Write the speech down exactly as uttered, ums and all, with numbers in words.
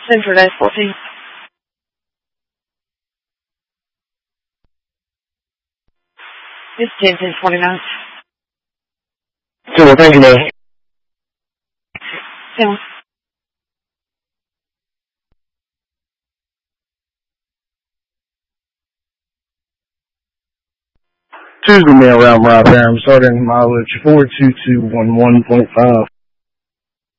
Centered at fourteen. It's ten ten twenty-nine. So, thank you, man. Yeah. Tuesday mail route right there. I'm starting mileage four two two one one point five.